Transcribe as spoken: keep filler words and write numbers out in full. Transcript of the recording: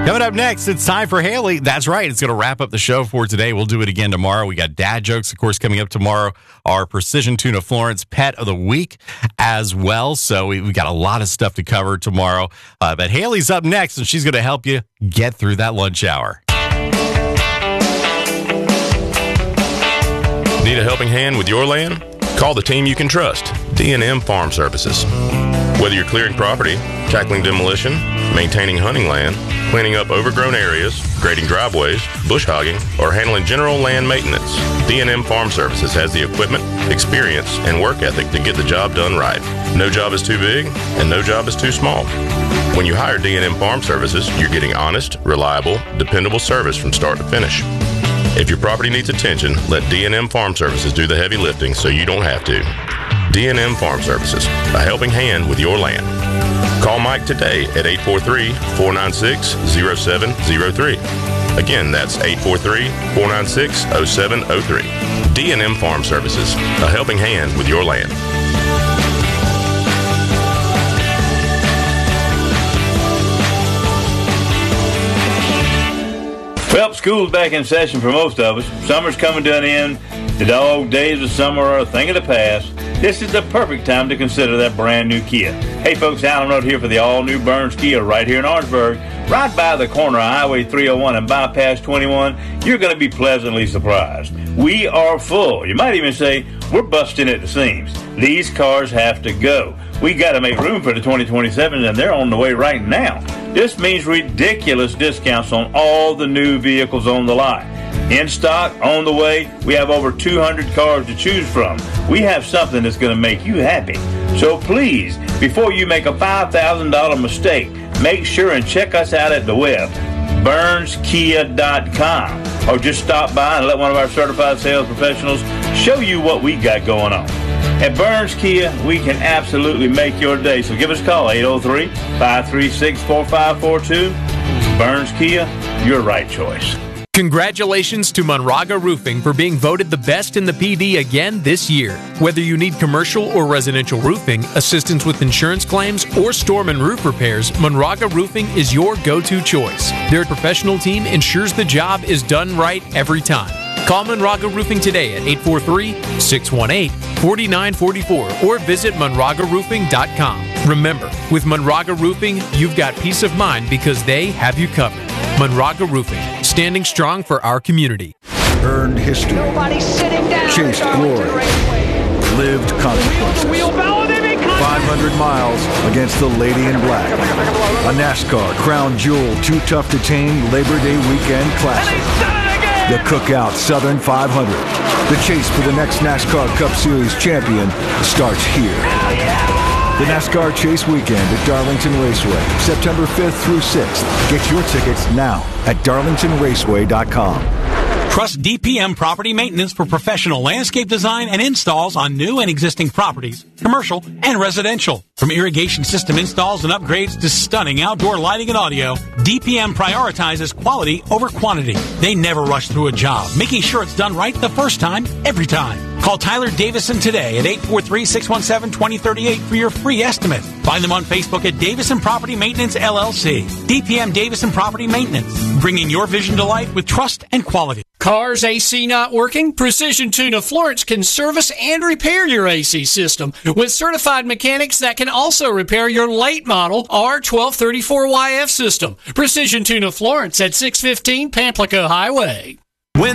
Coming up next, it's time for Haley. That's right. It's going to wrap up the show for today. We'll do it again tomorrow. We got dad jokes, of course, coming up tomorrow. Our Precision Tuna Florence Pet of the Week as well. So we, we got a lot of stuff to cover tomorrow. Uh, but Haley's up next, and she's going to help you get through that lunch hour. Need a helping hand with your land? Call the team you can trust, D and M Farm Services. Whether you're clearing property, tackling demolition, maintaining hunting land, cleaning up overgrown areas, grading driveways, bush hogging, or handling general land maintenance, D and M Farm Services has the equipment, experience, and work ethic to get the job done right. No job is too big, and no job is too small. When you hire D and M Farm Services, you're getting honest, reliable, dependable service from start to finish. If your property needs attention, let D and M Farm Services do the heavy lifting so you don't have to. D and M Farm Services, a helping hand with your land. Call Mike today at eight four three, four nine six, zero seven zero three. Again, that's eight four three, four nine six, zero seven zero three. D and M Farm Services, a helping hand with your land. Well, school's back in session for most of us. Summer's coming to an end. The dog days of summer are a thing of the past. This is the perfect time to consider that brand new Kia. Hey folks, Alan Road here for the all-new Burns Kia right here in Orangeburg. Right by the corner of Highway three oh one and Bypass twenty-one, you're going to be pleasantly surprised. We are full. You might even say we're busting at the seams. These cars have to go. We got to make room for the twenty twenty-sevens, and they're on the way right now. This means ridiculous discounts on all the new vehicles on the lot. In stock, on the way, we have over two hundred cars to choose from. We have something that's going to make you happy. So please, before you make a five thousand dollars mistake, make sure and check us out at the web, burns kia dot com, or just stop by and let one of our certified sales professionals show you what we got going on. At Burns Kia, we can absolutely make your day. So give us a call, eight oh three, five three six, four five four two. Burns Kia, your right choice. Congratulations to Monraga Roofing for being voted the best in the P D again this year. Whether you need commercial or residential roofing, assistance with insurance claims, or storm and roof repairs, Monraga Roofing is your go-to choice. Their professional team ensures the job is done right every time. Call Monraga Roofing today at eight four three, six one eight, four nine four four or visit monraga roofing dot com. Remember, with Monraga Roofing, you've got peace of mind because they have you covered. Monraga Roofing, standing strong for our community. Earned history. Nobody's sitting down. Chased glory. Lived consequences. five hundred miles against the Lady in Black. A NASCAR Crown Jewel Too Tough to Tame Labor Day Weekend Classic. The Cookout Southern five hundred. The chase for the next NASCAR Cup Series champion starts here. The NASCAR Chase Weekend at Darlington Raceway, September fifth through sixth. Get your tickets now at darlington raceway dot com. Trust D P M Property Maintenance for professional landscape design and installs on new and existing properties, commercial and residential. From irrigation system installs and upgrades to stunning outdoor lighting and audio, D P M prioritizes quality over quantity. They never rush through a job, making sure it's done right the first time, every time. Call Tyler Davison today at eight four three, six one seven, two zero three eight for your free estimate. Find them on Facebook at Davison Property Maintenance, L L C. D P M Davison Property Maintenance, bringing your vision to life with trust and quality. Car's A C not working? Precision Tuna Florence can service and repair your A C system with certified mechanics that can also repair your late model R twelve thirty-four Y F system. Precision Tuna Florence at six fifteen Pamplico Highway.